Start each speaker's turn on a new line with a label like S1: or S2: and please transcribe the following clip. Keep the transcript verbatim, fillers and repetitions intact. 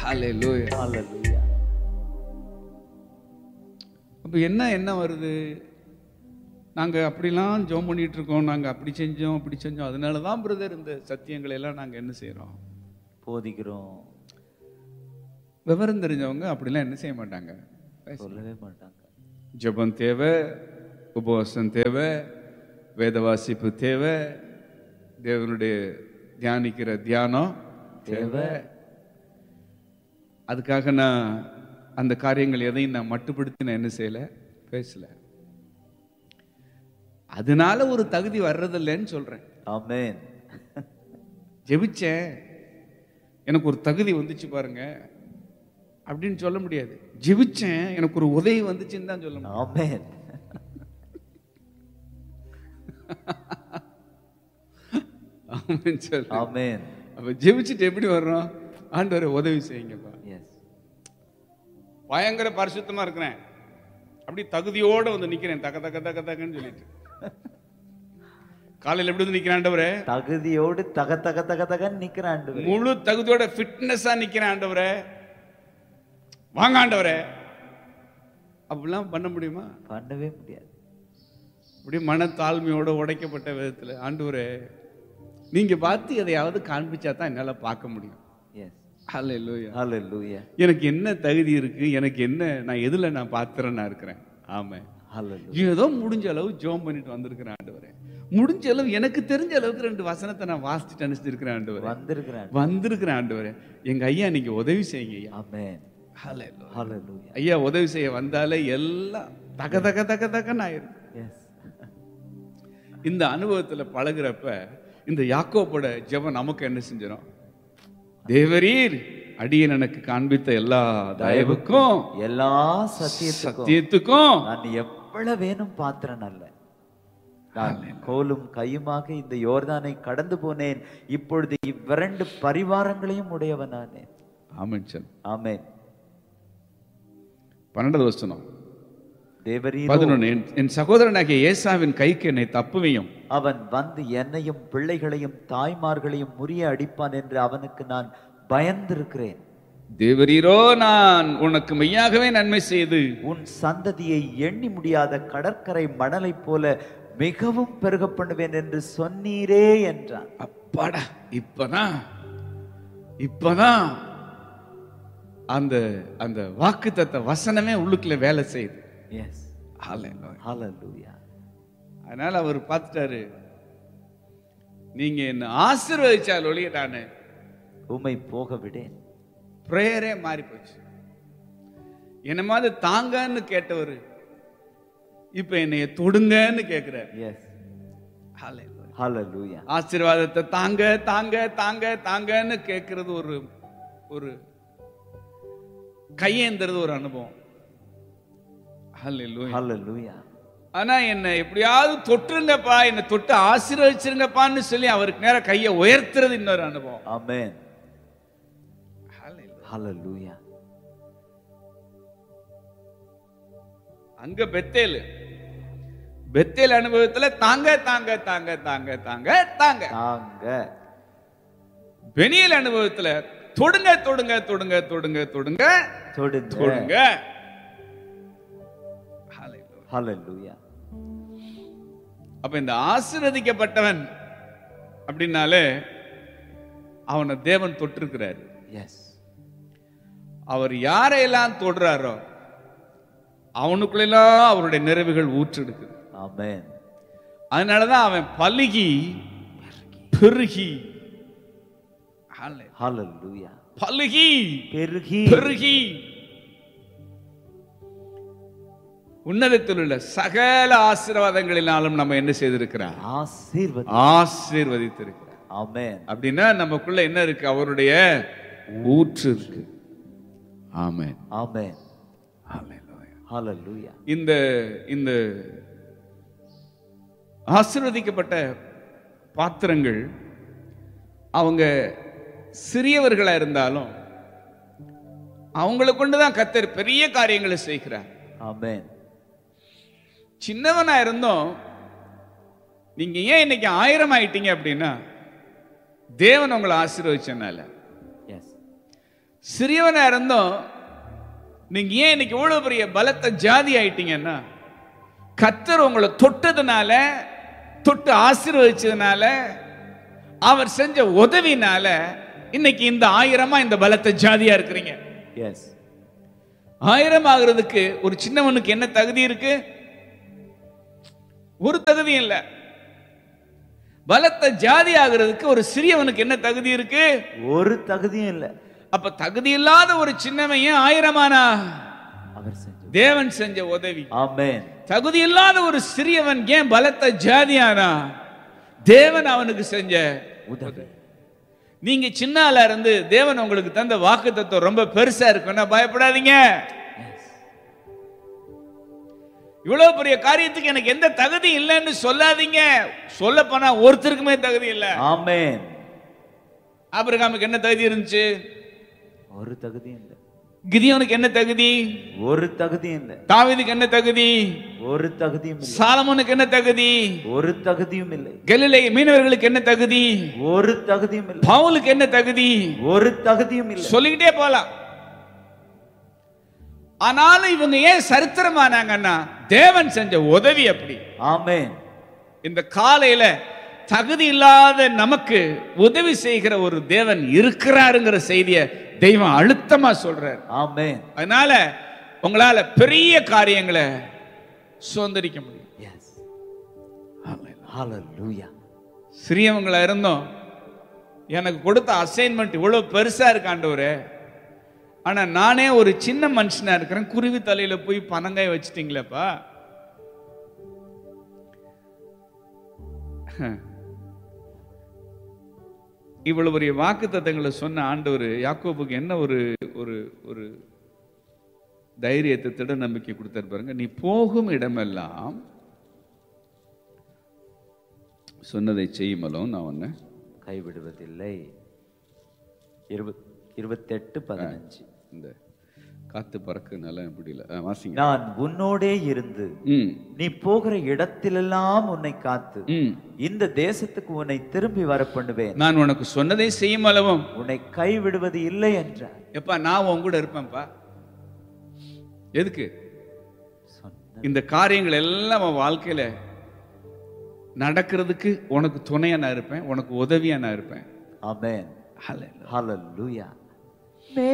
S1: ஹalleluya
S2: ஹalleluya.
S1: அப்ப என்ன என்ன வருது? நாங்க அப்படிலாம் ஜெபம் பண்ணிட்டு இருக்கோம், நாங்க அப்படி செஞ்சோம் அப்படி செஞ்சோம், அதனால தான் பிரதர் இந்த சத்தியங்களை எல்லாம் நாங்க என்ன செய்றோம்,
S2: போதிக்கிறோம்.
S1: விவரம் தெரிஞ்சவங்க அப்படிலாம் என்ன செய்ய மாட்டாங்க,
S2: சொல்லவே மாட்டாங்க.
S1: ஜெபம் தேவை, உபவாசம் தேவை, வேத வாசிப்பு தேவை, தேவனுடைய தியானிக்கிற தியானம் தேவை. அதுக்காக நான் அந்த காரியங்கள் எதையும் நான் மட்டுப்படுத்தி நான் என்ன செய்யல, பேசல. அதனால ஒரு தகுதி வர்றதில்லைன்னு சொல்றேன்.
S2: ஆமென்.
S1: ஜெபிச்சேன், எனக்கு ஒரு தகுதி வந்துச்சு பாருங்க அப்படின்னு சொல்ல முடியாது. ஜெபிச்சேன், எனக்கு ஒரு உதவி வந்துச்சுன்னு தான் சொல்ல முடியும்.
S2: ஆமென்.
S1: ஆமென் சொல்லு.
S2: ஆமென்.
S1: அப்ப ஜெபிச்சுட்டு எப்படி வர்றோம்? ஆண்டவரே உதவி செய்யுங்கப்பா.
S2: எஸ்.
S1: பயங்கர பரிசுத்தமா இருக்கிறேன், அப்படி தகுதியோட வந்து நிக்கிறேன், தக்க தக்க தக்க தக்கன்னு சொல்லிட்டு. காலையில் எப்படி வந்து நிக்கிறேன் ஆண்டவரே?
S2: தகுதியோடு தக தக தக தகன்னு நிக்கிறான் ஆண்டவரே.
S1: முழு தகுதியோட ஃபிட்னஸா நிக்கிறேன் ஆண்டவரே, வாங்க ஆண்டவரே. அப்படிலாம் பண்ண முடியுமா?
S2: பண்ணவே முடியாது.
S1: அப்படி மன தாழ்மையோட உடைக்கப்பட்ட விதத்துல, ஆண்டவரே நீங்க பார்த்து எதையாவது காண்பிச்சா தான் என்னால பார்க்க முடியும்.
S2: எஸ்.
S1: ஹalleluya
S2: ஹalleluya.
S1: எனக்கு என்ன தகுதி இருக்கு, எனக்கு என்ன, நான் எதுல நான் பாத்திரனா இருக்கிறேன். ஆமென்.
S2: ஹalleluya.
S1: ஏதோ முடிஞ்ச அளவு ஜெபம் பண்ணிட்டு வந்திருக்கிறேன் ஆண்டவரே. முடிஞ்ச அளவு எனக்கு தெரிஞ்ச அளவுக்கு ரெண்டு வசனத்தை நான் வாசிச்சுட்டு அனுப்பிச்சிருக்கிறேன் ஆண்டவரே.
S2: வந்திருக்கிறேன்
S1: வந்திருக்கிறேன் ஆண்டவரே. எங்க ஐயா நீங்க உதவி செய்யுங்க ஐயா.
S2: ஆமென்.
S1: ஹalleluya
S2: ஹalleluya.
S1: ஐயா உதவி செய்ய வந்தாலே எல்லாம் தக தக தக தகன்னு ஆயிரும்.
S2: எஸ்.
S1: இந்த அனுபவத்துல பழகுறப்ப இந்த யாக்கோபோட ஜெபம் நமக்கு என்ன செஞ்சிடும்? தேவரீர் அடியேன் எனக்கு காண்பித்த எல்லா தயவுக்கும்
S2: எல்லா சத்தியத்துக்கும்
S1: சத்தியத்துக்கும்
S2: நான் எவ்வளவு வேணும் பாத்திரன் அல்ல, நான் கோலும் கையுமாக இந்த யோர்தானை கடந்து போனேன், இப்பொழுது இவ்விரண்டு பரிவாரங்களையும் உடையவனானே.
S1: ஆமென் சொல்.
S2: ஆமென்.
S1: பன்னெண்டாவது வசனம்
S2: தேவரீர்
S1: பதினொன்னு என் சகோதரனாகிய ஏசாவின் கைக்கு என்னை தப்புவியும்,
S2: அவன் வந்து என்னையும் பிள்ளைகளையும் தாய்மார்களையும் முறிய அடிப்பான் என்று அவனுக்கு நான் பயந்திருக்கிறேன்.
S1: தேவரீரோ நான் உனக்கு மெய்யாகவே நன்மை செய்து
S2: உன் சந்ததியை எண்ணி முடியாத கடற்கரை மணலை போல மிகவும் பெருக பண்ணுவேன் என்று சொன்னீரே என்றான்.
S1: அப்பாடா, இப்பதான் இப்பதான் அந்த அந்த வாக்குத்தத்த வசனமே உள்ளுக்குள்ள வேலை செய்யுது.
S2: எஸ்.
S1: ஹalleluya
S2: ஹalleluya.
S1: அதனால அவர் பார்த்துட்டாரு, நீங்க என்ன ஆசீர்வதிச்சால் ஒழிய நானு
S2: உம்மை போக விடேன்.
S1: பிரேயரே மாறி போச்சு. என்ன மாதிரி தாங்கன்னு கேட்டவர் இப்ப என்னைய தொடுங்கன்னு கேட்கிறார்.
S2: எஸ்.
S1: ஹalleluya
S2: ஹalleluya.
S1: ஆசீர்வாதத்தை தாங்க தாங்க தாங்க தாங்கன்னு கேட்கறது ஒரு ஒரு கையேந்துறது ஒரு அனுபவம். ஹalleluya
S2: ஹalleluya.
S1: ஆனா என்ன எப்படியாவது தொட்டுருங்கப்பா, என்ன தொட்டு ஆசீர்வதிச்சிருங்கப்பான்னு சொல்லி அவருக்கு நேரம் கையை உயர்த்துறது இன்னொரு அனுபவம்.
S2: ஆமென்.
S1: ஹalleluya
S2: ஹalleluya.
S1: அங்க பெத்தேல் பெத்தேல் அனுபவத்துல தாங்க தாங்க தாங்க தாங்க தாங்க தாங்க
S2: தாங்க.
S1: பெனியல் அனுபவத்துல தொடுங்க தொடுங்க தொடுங்க தொடுங்க தொடுங்க
S2: தொடுங்க.
S1: தொடுங்க.
S2: ஹalleluya.
S1: அப்ப இந்த ஆசீர்வதிக்கப்பட்டவன் அப்படின்னாலே அவனை தேவன் தொட்டிருக்கிறார்.
S2: எஸ்.
S1: அவர் யாரையெல்லாம் தொடுறாரோ அவனுக்குள்ளெல்லாம் அவருடைய நிறைவுகள் ஊற்றெடுக்குது.
S2: ஆமென்.
S1: அதனாலதான் அவன் பலுகி பெருகி
S2: ஹalleluya.
S1: பலுகி
S2: பெருகி
S1: பெருகி உன்னதத்தில் உள்ள சகல ஆசீர்வாதங்களினாலும் நம்ம என்ன செய்திருக்கிறார்?
S2: ஆசீர்வதி
S1: ஆசீர்வதித்திருக்கிறார்.
S2: ஆமென்.
S1: அப்படின்னா நமக்குள்ள என்ன இருக்கு? அவருடைய ஊற்று இருக்கு. ஆமென்
S2: ஆமென்.
S1: ஹalleluya
S2: ஹalleluya.
S1: இந்த இந்த ஆசீர்வதிக்கப்பட்ட பாத்திரங்கள் அவங்க சிறியவர்களா இருந்தாலும் அவங்களை கொண்டுதான் கர்த்தர் பெரிய காரியங்களை செய்கிறார்.
S2: ஆமென்.
S1: சின்னவனா இருந்தோம், நீங்க ஏன் இன்னைக்கு ஆயிரம் ஆயிட்டீங்க அப்படின்னா தேவன் உங்களை ஆசீர்வதிச்சனால.
S2: எஸ்.
S1: சிறியவனா இருந்தோம் நீங்க ஏன் இன்னைக்கு இவ்வளவு பெரிய பலத்த ஜாதி ஆயிட்டீங்கன்னா, கர்த்தர் உங்களை தொட்டதுனால, தொட்டு ஆசீர்வதிச்சதுனால, அவர் செஞ்ச உதவினால இன்னைக்கு இந்த ஆயிரமா இந்த பலத்த ஜாதியா இருக்கிறீங்க.
S2: எஸ்.
S1: ஆயிரம் ஆகிறதுக்கு ஒரு சின்னவனுக்கு என்ன தகுதி இருக்கு? ஒரு தகுதி இல்ல. பலத்த ஜாதி ஆகிறதுக்கு ஒரு சிறியவனுக்கு என்ன தகுதி இருக்கு?
S2: ஒரு தகுதியும் இல்ல.
S1: அப்ப தகுதி இல்லாத ஒரு சின்னவன் ஏன் ஆயிரமானா?
S2: அவர் செஞ்ச
S1: தேவன் செஞ்ச உதவி.
S2: ஆமென்.
S1: தகுதி இல்லாத ஒரு சிறியவன் ஏன் பலத்த ஜாதியானா? தேவன் அவனுக்கு செஞ்ச
S2: உதவி.
S1: நீங்க சின்ன ஆளா இருந்து தேவன் உங்களுக்கு தந்த வாக்குத்தத்தம் ரொம்ப பெருசா இருக்குன்னா பயப்படாதீங்க. இவ்வளவு பெரிய காரியத்துக்கு எனக்கு எந்த தகுதி இல்லைன்னு சொல்லாதீங்க. சொல்ல போனா ஒருத்தருக்குமே தகுதி இல்ல.
S2: ஆமென்.
S1: ஆபிரகாமுக்கு என்ன தகுதி இருந்துச்சு?
S2: ஒரு தகுதி இல்ல.
S1: கிதியோனுக்கு என்ன தகுதி?
S2: ஒரு தகுதி இல்ல.
S1: தாவீதுக்கு என்ன தகுதி?
S2: ஒரு தகுதியும் இல்லை.
S1: சாலமோனுக்கு என்ன தகுதி?
S2: ஒரு தகுதியும் இல்லை.
S1: கலிலே மீனவர்களுக்கு என்ன தகுதி?
S2: ஒரு தகுதியும் இல்லை.
S1: பவுலுக்கு என்ன தகுதி?
S2: ஒரு தகுதியும் இல்லை.
S1: சொல்லிக்கிட்டே போலாம். ஆனாலும் இவங்க ஏன் சரித்திரமானாங்கன்னா தேவன் செஞ்ச உதவி அப்படி.
S2: ஆமென்.
S1: இந்த காலையில தகுதி இல்லாத நமக்கு உதவி செய்கிற ஒரு தேவன் இருக்கிறாருங்கிற செய்தியை தெய்வம் அழுத்தமா சொல்றார்.
S2: ஆமென்.
S1: அதனால உங்களால பெரிய காரியங்களை சுதந்திரிக்க முடியும்.
S2: எஸ். ஹalleluya.
S1: சிறியவங்களா இருந்தோம் எனக்கு கொடுத்த அசைன்மெண்ட் இவ்வளவு பெருசா இருக்கு ஆண்டவரே, ஆனா நானே ஒரு சின்ன மனுஷனா இருக்கிறேன், குருவி தலையில போய் பனங்காய் வச்சிட்டீங்களேப்பா. இவ்வளவு பெரிய வாக்கு தத்தங்களை சொன்ன ஆண்டவர் யாக்கோபுக்கு என்ன ஒரு ஒரு ஒரு தைரியத்தை, திட நம்பிக்கை கொடுத்தாரு பாருங்க. நீ போகும் இடமெல்லாம் சொன்னதை செய்யுமலும் நான் உன்னை
S2: கைவிடுவதில்லை. இருபத்தெட்டு பதினஞ்சு.
S1: இந்த காத்து பறக்குனால முடியல, வாசிங்க.
S2: நான் உன்னோடே இருந்து நீ போகிற இடத்திலெல்லாம் உன்னை காத்து இந்த தேசத்துக்கு உன்னை திரும்பி வர பண்ணுவேன்.
S1: நான் உனக்கு சொன்னதை செய்யும் அளவும்
S2: உன்னை கைவிடுவது இல்லை என்றார்.
S1: எப்பா நான் உன் கூட இருப்பேன்ப்பா. எதுக்கு? இந்த காரியங்கள் எல்லாம் உன் வாழ்க்கையில நடக்கிறதுக்கு உனக்கு துணையா நான் இருப்பேன், உனக்கு உதவியா நான் இருப்பேன்.
S2: ஆமென்.
S1: ஹல்லேலூயா.
S2: ஹalleluya.